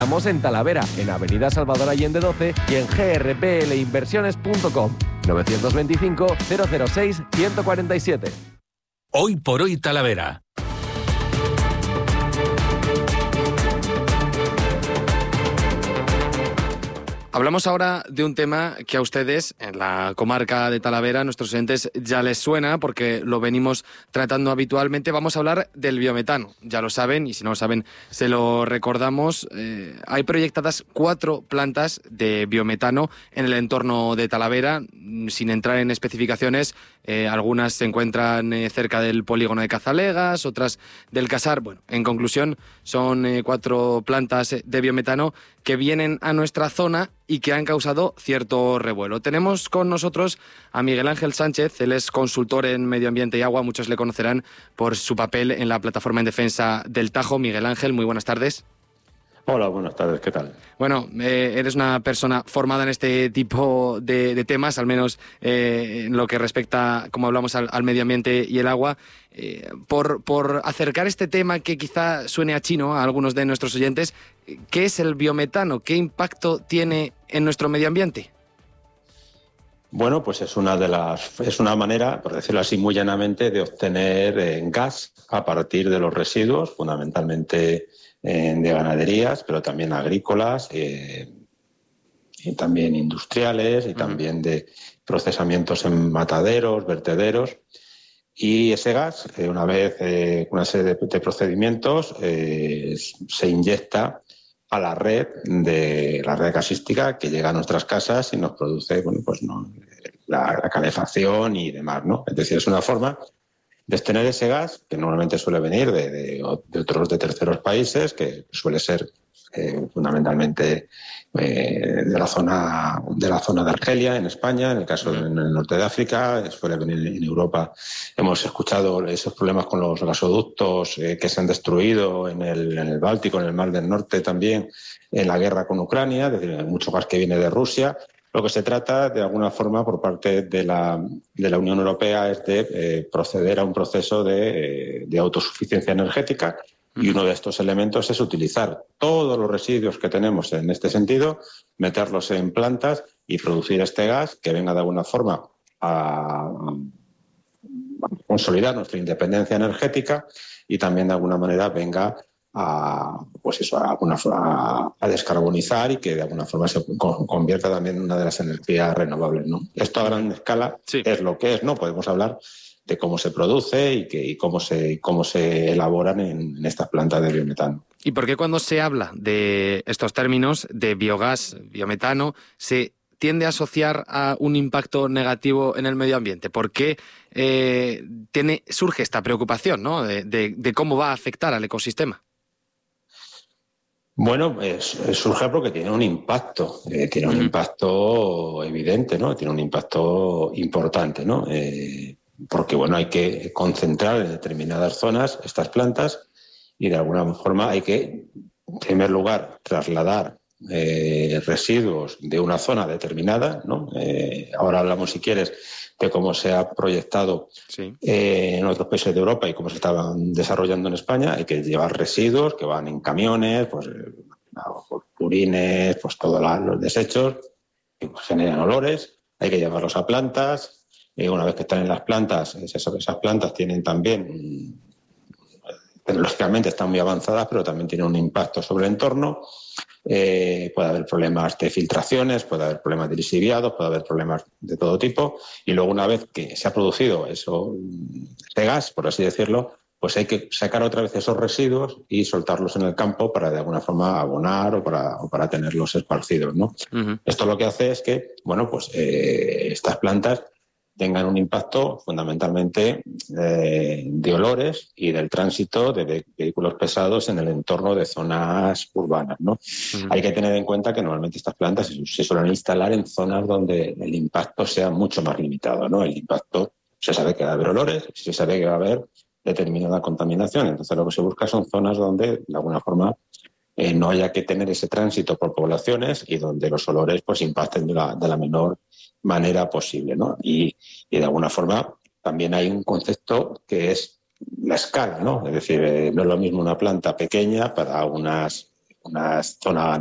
Estamos en Talavera, en Avenida Salvador Allende 12 y en grplinversiones.com. 925 006 147. Hoy por hoy Talavera. Hablamos ahora de un tema que a ustedes, en la comarca de Talavera, nuestros oyentes, ya les suena porque lo venimos tratando habitualmente. Vamos a hablar del biometano. Ya lo saben, y si no lo saben, se lo recordamos. Hay proyectadas 4 plantas de biometano en el entorno de Talavera. Sin entrar en especificaciones, algunas se encuentran cerca del polígono de Cazalegas, otras del Casar. Bueno, en conclusión, son 4 plantas de biometano que vienen a nuestra zona y que han causado cierto revuelo. Tenemos con nosotros a Miguel Ángel Sánchez, él es consultor en medio ambiente y agua, muchos le conocerán por su papel en la plataforma en defensa del Tajo. Miguel Ángel, muy buenas tardes. Hola, buenas tardes, ¿qué tal? Bueno, eres una persona formada en este tipo de temas, al menos en lo que respecta, como hablamos, al medio ambiente y el agua. Por acercar este tema que quizá suene a chino a algunos de nuestros oyentes, ¿qué es el biometano? ¿Qué impacto tiene en nuestro medio ambiente? Bueno, pues es una manera, por decirlo así muy llanamente, de obtener gas a partir de los residuos, fundamentalmente de ganaderías, pero también agrícolas, y también industriales, y también de procesamientos en mataderos, vertederos. Y ese gas, una vez una serie de procedimientos, se inyecta a la red gasística que llega a nuestras casas y nos produce, la calefacción y demás, ¿no? Es decir, es una forma de obtener ese gas, que normalmente suele venir de terceros países, que suele ser fundamentalmente de la zona de Argelia, en España, en el caso en el norte de África, suele venir en Europa. Hemos escuchado esos problemas con los gasoductos que se han destruido en el Báltico, en el Mar del Norte también, en la guerra con Ucrania, es decir, hay mucho gas que viene de Rusia. Lo que se trata, de alguna forma, por parte de la Unión Europea es de proceder a un proceso de autosuficiencia energética, y uno de estos elementos es utilizar todos los residuos que tenemos en este sentido, meterlos en plantas y producir este gas que venga de alguna forma a consolidar nuestra independencia energética y también de alguna manera venga a descarbonizar y que de alguna forma se convierta también en una de las energías renovables, ¿no? Esto a gran escala es lo que es, ¿no? Podemos hablar de cómo se produce y cómo se elaboran en estas plantas de biometano. ¿Y por qué cuando se habla de estos términos de biogás, biometano, se tiende a asociar a un impacto negativo en el medio ambiente? ¿Por qué surge esta preocupación, ¿no?, de cómo va a afectar al ecosistema? Bueno, surge porque tiene un impacto, un impacto evidente, ¿no? Tiene un impacto importante, ¿no? Porque, hay que concentrar en determinadas zonas estas plantas y de alguna forma hay que, en primer lugar, trasladar residuos de una zona determinada, ¿no? Ahora hablamos, si quieres, de cómo se ha proyectado en otros países de Europa y cómo se estaban desarrollando en España. Hay que llevar residuos que van en camiones, purines, todos los desechos que generan olores. Hay que llevarlos a plantas. Una vez que están en las plantas, esas plantas tienen también, tecnológicamente están muy avanzadas, pero también tienen un impacto sobre el entorno. Puede haber problemas de filtraciones, puede haber problemas de lixiviados, puede haber problemas de todo tipo. Y luego, una vez que se ha producido ese gas, por así decirlo, pues hay que sacar otra vez esos residuos y soltarlos en el campo para de alguna forma abonar o para tenerlos esparcidos, ¿no? Esto lo que hace es que, estas plantas tengan un impacto fundamentalmente de olores y del tránsito de vehículos pesados en el entorno de zonas urbanas, ¿no? Hay que tener en cuenta que normalmente estas plantas se suelen instalar en zonas donde el impacto sea mucho más limitado, ¿no? El impacto, se sabe que va a haber olores, se sabe que va a haber determinada contaminación. Entonces lo que se busca son zonas donde, de alguna forma, no haya que tener ese tránsito por poblaciones y donde los olores impacten de la menor manera posible, ¿no? Y de alguna forma también hay un concepto que es la escala, ¿no? Es decir, no es lo mismo una planta pequeña para unas una zona